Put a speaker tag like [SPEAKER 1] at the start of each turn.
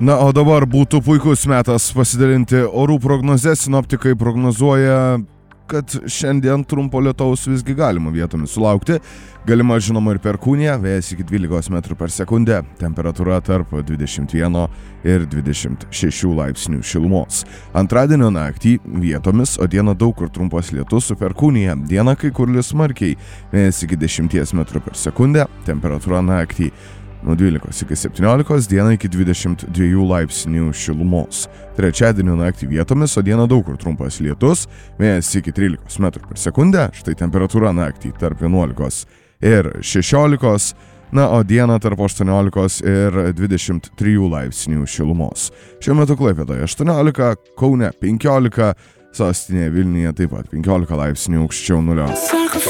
[SPEAKER 1] Na, o dabar būtų puikus metas pasidalinti orų prognozę. Sinoptikai prognozuoja, kad šiandien trumpo lietaus visgi galima vietomis sulaukti. Galima, žinoma, ir perkūnija, vėjas iki 12 metrų per sekundę, temperatūra tarp 21 ir 26 laipsnių šilumos. Antradienio naktį vietomis, o dieną daug kur trumpas lietus su perkūnija, dieną kai kur lis smarkiai, vėjas iki 10 metrų per sekundę, temperatūra naktį nuo 12 iki 17, dieną iki 22 laipsnių šilumos. Trečiadienio naktį vietomis, o dieną daug kur trumpas lietus, vėjas iki 13 metrų per sekundę, štai temperatūra naktį tarp 11 ir 16, na, o dieną tarp 18 ir 23 laipsnių šilumos. Šiuo metu Klaipėdoje 18, Kaune 15, sostinėje Vilniuje taip pat 15 laipsnių aukščiau nulio.